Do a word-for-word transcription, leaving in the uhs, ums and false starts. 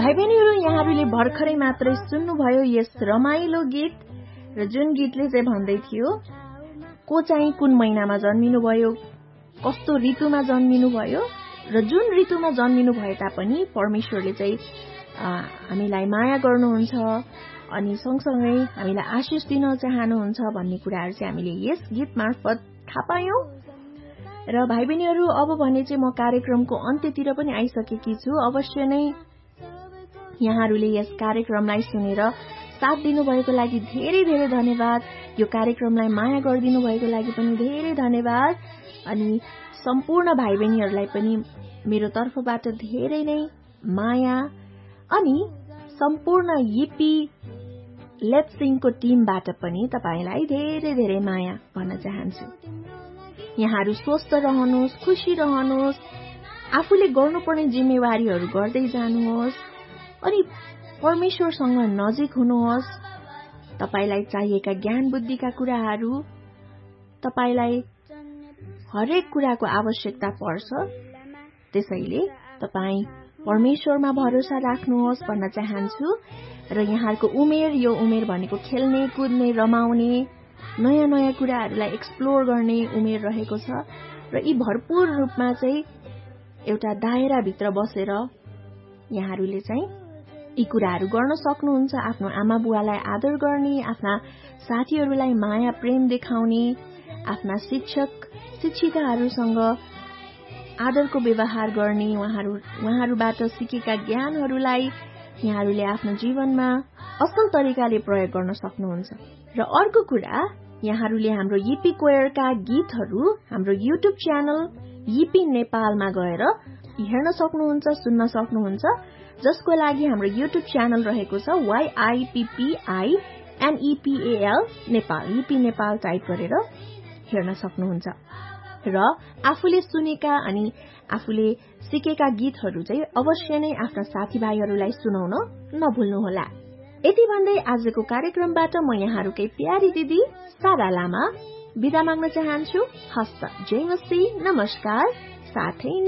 भाइ बहिनीहरू, यहाँहरूले भर्खरै मात्रै सुन्नुभयो यस रमाइलो गीत, र जुन गीतले चाहिँ भन्दै थियो को चाहिँ कुन महिनामा जन्मिनु भयो, कस्तो ऋतुमा जन्मिनु भयो, र जुन ऋतुमा जन्मिनु भए तापनि परमेश्वरले चाहिँ हामीलाई माया गर्नुहुन्छ अनि सँगसँगै हामीलाई आशिष दिन चाहनुहुन्छ भन्ने कुराहरू चाहिँ हामीले यस गीत मार्फत थाहा पायौं। र भाइ बहिनीहरू, अब भने चाहिँ म कार्यक्रमको अन्त्यतिर पनि आइसकेकी छु। अवश्य नै यहाँहरूले यस कार्यक्रमलाई सुनेर साथ दिनुभएको लागि धेरै धेरै धन्यवाद। यो कार्यक्रमलाई माया गरिदिनु भएको लागि पनि धेरै धन्यवाद। अनि सम्पूर्ण भाइ बहिनीहरूलाई पनि मेरो तर्फबाट धेरै नै माया, अनि सम्पूर्ण यिपी लेट्स सिङको टिमबाट पनि तपाईलाई धेरै धेरै माया भन्न चाहन्छु। यहाँहरू स्वस्थ रहनुहोस्, खुशी रहनुहोस्, आफूले गर्नुपर्ने जिम्मेवारीहरू गर्दै जानुहोस् अनि परमेश्वरसँग नजिक हुनुहोस्। तपाईलाई चाहिएका ज्ञान बुद्धिका कुराहरू, तपाईलाई हरेक कुराको आवश्यकता पर्छ, त्यसैले तपाई परमेश्वरमा भरोसा राख्नुहोस् भन्न चाहन्छु। र यहाँहरूको उमेर, यो उमेर भनेको खेल्ने, कुद्ने, रमाउने, नयाँ नयाँ कुराहरूलाई एक्सप्लोर गर्ने उमेर रहेको छ। र यी भरपूर रूपमा चाहिँ एउटा दायराभित्र बसेर यहाँहरूले चाहिँ यी कुराहरू गर्न सक्नुहुन्छ। आफ्नो आमा बुवालाई आदर गर्ने, आफ्ना साथीहरूलाई माया प्रेम देखाउने, आफ्ना शिक्षक शिक्षिकाहरूसँग आदरको व्यवहार गर्ने, उहाँहरू उहाँहरूबाट सिकेका ज्ञानहरूलाई यहाँहरूले आफ्नो जीवनमा असल तरिकाले प्रयोग गर्न सक्नुहुन्छ। र अर्को कुरा, यहाँहरूले हाम्रो यिपी कोयरका गीतहरू हाम्रो युट्युब च्यानल यिपी नेपालमा गएर हेर्न सक्नुहुन्छ, सुन्न सक्नुहुन्छ, जसको लागि हाम्रो युट्युब च्यानल रहेको छ वाईआईपीपीआई एनईपीएल नेपाल। यिपी नेपाल टाइप गरेर हेर्न सक्नुहुन्छ। र आफूले सुनेका अनि आफूले सिकेका गीतहरू चाहिँ अवश्य नै आफ्ना साथीभाइहरूलाई सुनाउन नभुल्नुहोला। यति भन्दै आजको कार्यक्रमबाट म यहाँहरूकै प्यारी दिदी सारा लामा बिदा माग्न चाहन्छु। हस्त, जय मसी, नमस्कार, साथै